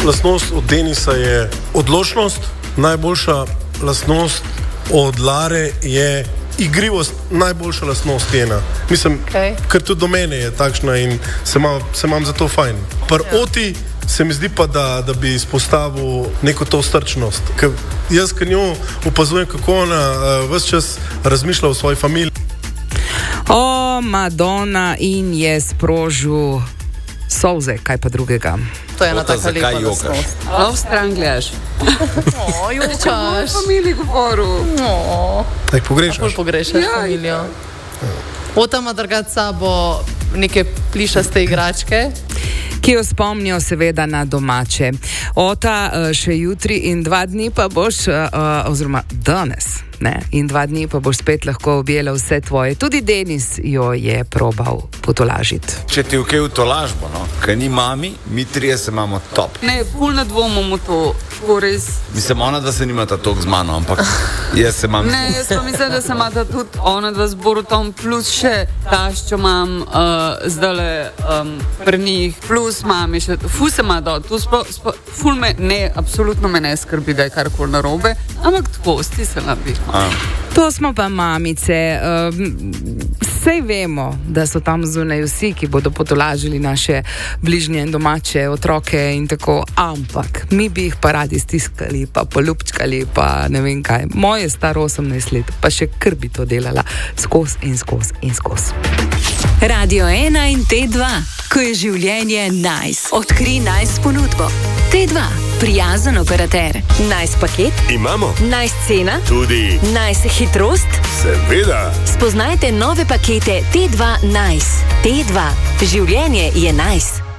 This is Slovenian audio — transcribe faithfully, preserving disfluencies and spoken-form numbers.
lastnost od Denisa je odločnost, najboljša lastnost od Lare je igrivost, najboljša lastnost ena. Mislim, okay. Ker tudi do mene je takšna in se imam, se imam zato fajn. Par ja. Oti se mi zdi pa, da, da bi izpostavil neko to strčnost. Ker jaz, ker njo opazujem, kako ona uh, ves čas razmišlja o svoji familiji. O, Madonna in je sprožil solze, kaj pa drugega. To je ena taka lepa lastnost. A v stran gledaš? O, jokaš. V familiji govoru. O. Tak pogrešaš? Kako pogrešaš ja, familijo? Ja. Ota ima drgat sabo neke plišaste igračke, ki jo spomnijo seveda na domače. Ota, še jutri in dva dni pa boš, oziroma danes, ne, in dva dni pa boš spet lahko objela vse tvoje. Tudi Denis jo je probal potolažiti. Če ti je okej v tolažbo, no, ker ni mami, mi trije se imamo top. Ne, ful ne dvomimo to, tako res. Mislim, ona dva se nimata toliko z mano, ampak jaz se imam... Ne, jaz pa mislim, da se imata tudi ona dva z Borutom, plus še taščo imam uh, zdajle um, pri njih, plus mami še, ful se ima do, tu spo, spo, ful me, ne, absolutno me ne skrbi, da je karkoli narobe, ampak tako, sti se nabi. To smo pa mamice. Sej vemo, da so tam zunaj vsi, ki bodo potolažili naše bližnje in domače otroke in tako, ampak mi bi jih pa radi stiskali, pa poljubčkali, pa ne vem kaj. Moje staro osemnajst let, pa še kar bi to delala skos in skos in skos. Radio ena in T dva, ko je življenje nice. Odkri nice ponudbo. T dva, prijazen operater. Nice paket? Imamo. Nice cena? Tudi. Nice hitrost? Seveda. Spoznajte nove pakete T dva Nice. T dva, življenje je nice.